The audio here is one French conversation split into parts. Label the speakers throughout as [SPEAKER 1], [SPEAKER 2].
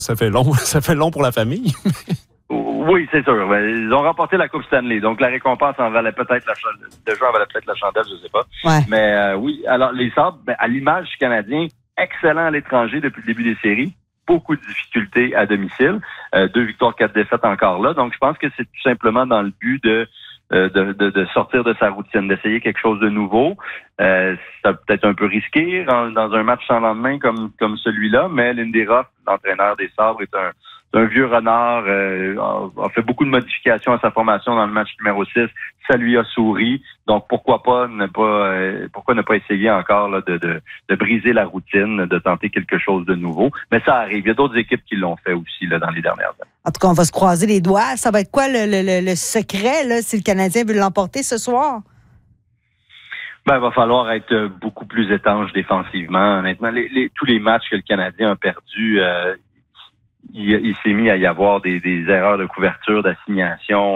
[SPEAKER 1] Ça fait long, ça fait long pour la famille.
[SPEAKER 2] Oui, c'est sûr. Ils ont remporté la Coupe Stanley, donc la récompense en valait peut-être le jeu en valait peut-être la chandelle, je sais pas.
[SPEAKER 3] Ouais.
[SPEAKER 2] Mais oui, alors les Sabres, à l'image du Canadien, excellent à l'étranger depuis le début des séries. Beaucoup de difficultés à domicile. 2 victoires, 4 défaites encore là. Donc, je pense que c'est tout simplement dans le but de sortir de sa routine, d'essayer quelque chose de nouveau. C'est peut-être un peu risqué dans un match sans lendemain comme celui-là, mais Lindy Ruff, l'entraîneur des Sabres, est un vieux renard, a fait beaucoup de modifications à sa formation dans le match numéro 6. Ça lui a souri. Donc, pourquoi ne pas essayer encore là, de briser la routine, de tenter quelque chose de nouveau. Mais ça arrive. Il y a d'autres équipes qui l'ont fait aussi là, dans les dernières années.
[SPEAKER 3] En tout cas, on va se croiser les doigts. Ça va être quoi le secret là, si le Canadien veut l'emporter ce soir?
[SPEAKER 2] Il va falloir être beaucoup plus étanche défensivement. Honnêtement, tous les matchs que le Canadien a perdus, il s'est mis à y avoir des erreurs de couverture, d'assignation.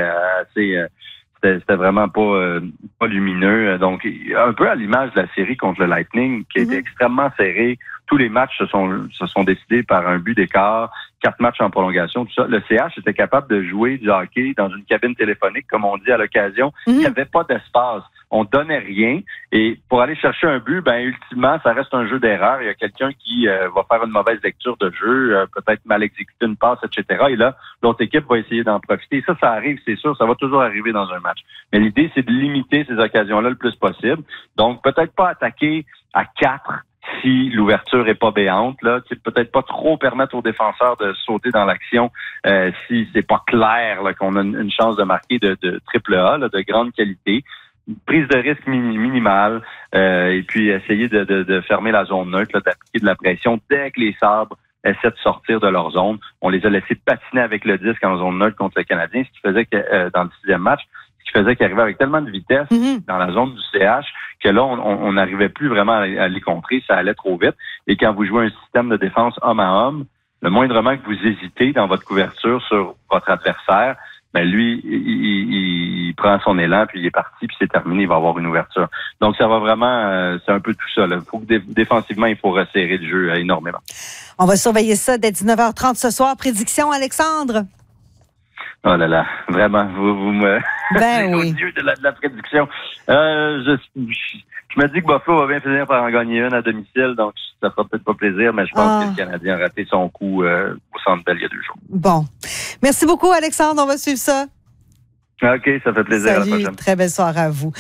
[SPEAKER 2] C'était vraiment pas lumineux. Donc, un peu à l'image de la série contre le Lightning, qui était extrêmement serrée. Tous les matchs se sont décidés par un but d'écart, 4 matchs en prolongation, tout ça. Le CH était capable de jouer du hockey dans une cabine téléphonique, comme on dit à l'occasion. Il n'y avait pas d'espace. On donnait rien. Et pour aller chercher un but, ultimement, ça reste un jeu d'erreur. Il y a quelqu'un qui va faire une mauvaise lecture de jeu, peut-être mal exécuter une passe, etc. Et là, l'autre équipe va essayer d'en profiter. Ça arrive, c'est sûr. Ça va toujours arriver dans un match. Mais l'idée, c'est de limiter ces occasions-là le plus possible. Donc, peut-être pas attaquer à 4 si l'ouverture est pas béante, là, peut-être pas trop permettre aux défenseurs de sauter dans l'action si c'est pas clair là, qu'on a une chance de marquer de triple A, là, de grande qualité. Une prise de risque minimale et puis essayer de fermer la zone neutre, là, d'appliquer de la pression dès que les Sabres essaient de sortir de leur zone. On les a laissés patiner avec le disque en zone neutre contre le Canadien, ce qui faisait que dans le 6e match, qui faisait qu'il arrivait avec tellement de vitesse dans la zone du CH que là, on n'arrivait plus vraiment à les contrer, ça allait trop vite. Et quand vous jouez un système de défense homme à homme, le moindrement que vous hésitez dans votre couverture sur votre adversaire, lui, il prend son élan, puis il est parti, puis c'est terminé, il va avoir une ouverture. Donc, ça va vraiment, c'est un peu tout ça. Là. Faut que défensivement, il faut resserrer le jeu énormément.
[SPEAKER 3] On va surveiller ça dès 19h30 ce soir. Prédiction, Alexandre?
[SPEAKER 2] Oh là là, vraiment, vous me...
[SPEAKER 3] Oui.
[SPEAKER 2] Au dieu de la prédiction. Je me dis que Buffalo va bien finir par en gagner une à domicile, donc ça fera peut-être pas plaisir, mais je pense que le Canadien a raté son coup au Centre Bell il y a 2 jours.
[SPEAKER 3] Bon. Merci beaucoup, Alexandre. On va suivre ça.
[SPEAKER 2] OK, ça fait plaisir.
[SPEAKER 3] Salut,
[SPEAKER 2] à la prochaine.
[SPEAKER 3] Très belle soirée à vous.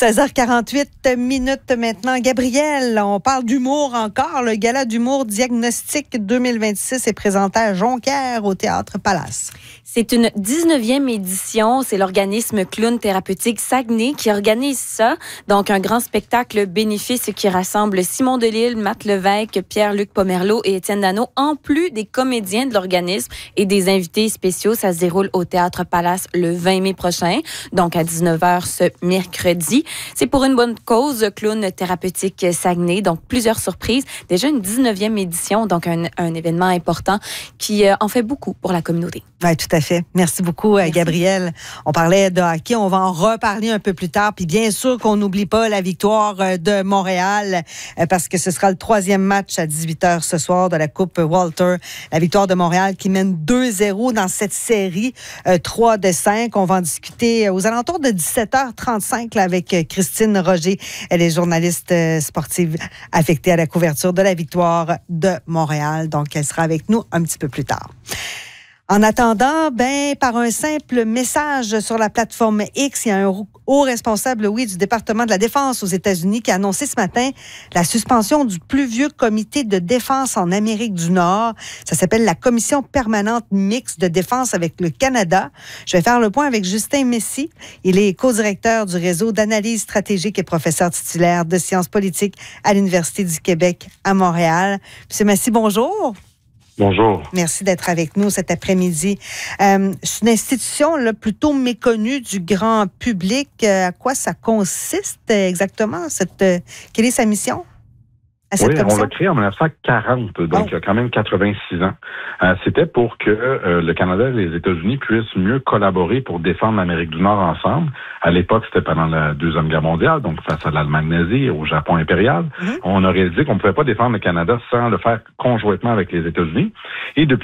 [SPEAKER 3] 16h48 minutes maintenant. Gabriel, on parle d'humour encore. Le gala d'humour Diagnostic 2026 est présenté à Jonquière au Théâtre Palace.
[SPEAKER 4] C'est une 19e édition. C'est l'organisme Clown Thérapeutique Saguenay qui organise ça. Donc, un grand spectacle bénéfice qui rassemble Simon Delille, Matt Lévesque, Pierre-Luc Pomerleau et Étienne Dano, en plus des comédiens de l'organisme et des invités spéciaux. Ça se déroule au Théâtre Palace le 20 mai prochain, donc à 19h ce mercredi. C'est pour une bonne cause, Clown Thérapeutique Saguenay. Donc, plusieurs surprises. Déjà une 19e édition, donc un événement important qui en fait beaucoup pour la communauté.
[SPEAKER 3] Oui, tout à fait. Merci beaucoup, Gabriel. On parlait de hockey, on va en reparler un peu plus tard. Puis bien sûr qu'on n'oublie pas la victoire de Montréal parce que ce sera le 3e match à 18h ce soir de la Coupe Walter. La victoire de Montréal qui mène 2-0 dans cette série 3 de 5. On va en discuter aux alentours de 17h35 là, avec Christine Roger. Elle est journaliste sportive affectée à la couverture de la victoire de Montréal. Donc, elle sera avec nous un petit peu plus tard. En attendant, par un simple message sur la plateforme X, il y a un haut responsable, du département de la Défense aux États-Unis qui a annoncé ce matin la suspension du plus vieux comité de défense en Amérique du Nord. Ça s'appelle la Commission permanente mixte de défense avec le Canada. Je vais faire le point avec Justin Messy. Il est co-directeur du réseau d'analyse stratégique et professeur titulaire de sciences politiques à l'Université du Québec à Montréal. Monsieur Messy, bonjour.
[SPEAKER 5] Bonjour.
[SPEAKER 3] Merci d'être avec nous cet après-midi. C'est une institution là, plutôt méconnue du grand public. À quoi ça consiste exactement? Quelle est sa mission? à cette commission?
[SPEAKER 5] On l'a créé en 1940, donc il y a quand même 86 ans. C'était pour que le Canada et les États-Unis puissent mieux collaborer pour défendre l'Amérique du Nord ensemble. À l'époque, c'était pendant la Deuxième Guerre mondiale, donc face à l'Allemagne nazie et au Japon impérial. On a réalisé qu'on ne pouvait pas défendre le Canada sans le faire conjointement avec les États-Unis. Et depuis